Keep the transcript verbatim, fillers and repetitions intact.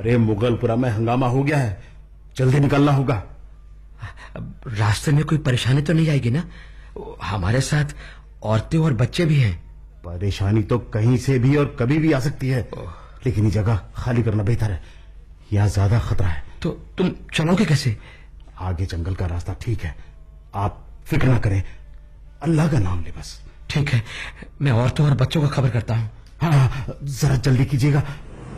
अरे मुगलपुरा में हंगामा हो गया है, जल्दी निकलना होगा। रास्ते में कोई परेशानी तो नहीं आएगी ना? हमारे साथ औरतें और बच्चे भी हैं। परेशानी तो कहीं से भी और कभी भी आ सकती है, लेकिन ये जगह खाली करना बेहतर है, यहाँ ज्यादा खतरा है। तो तुम चलोगे कैसे? आगे जंगल का रास्ता ठीक है, आप फिक्र ना करें, अल्लाह का नाम ले बस। ठीक है, मैं औरतों और बच्चों को खबर करता हूँ। हाँ, जरा जल्दी कीजिएगा,